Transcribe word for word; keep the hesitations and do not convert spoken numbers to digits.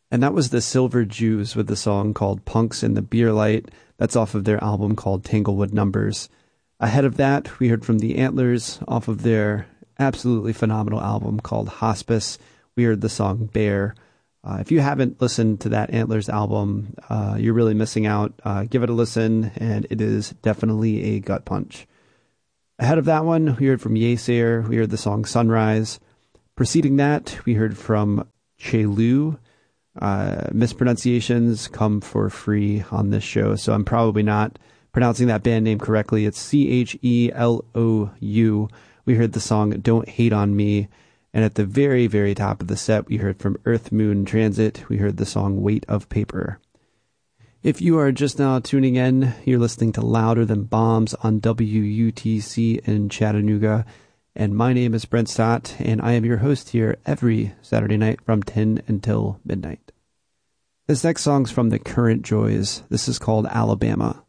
And that was the Silver Jews with the song called Punks in the Beer Light. That's off of their album called Tanglewood Numbers. Ahead of that, we heard from the Antlers off of their absolutely phenomenal album called Hospice. We heard the song Bear. Uh, if you haven't listened to that Antlers album, uh, you're really missing out. Uh, give it a listen, and it is definitely a gut punch. Ahead of that one, we heard from Yeasayer. We heard the song Sunrise. Preceding that, we heard from Chelu. Uh, mispronunciations come for free on this show, so I'm probably not pronouncing that band name correctly. It's C H E L O U. We heard the song Don't Hate on Me. And at the very, very top of the set, we heard from Earth Moon Transit. We heard the song Weight of Paper. If you are just now tuning in, you're listening to Louder Than Bombs on W U T C in Chattanooga. And my name is Brent Stott, and I am your host here every Saturday night from ten until midnight. This next song's from the Current Joys. This is called Alabama.